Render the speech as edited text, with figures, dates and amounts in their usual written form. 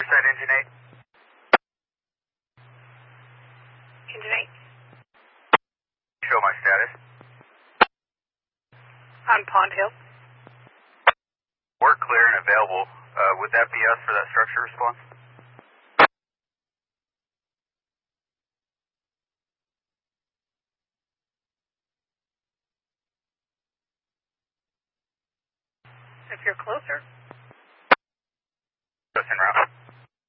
Side engine 8. Engine 8. Show my status. On Pond Hill. We're clear and available. Would that be us for that structure response? If you're closer. Just en route.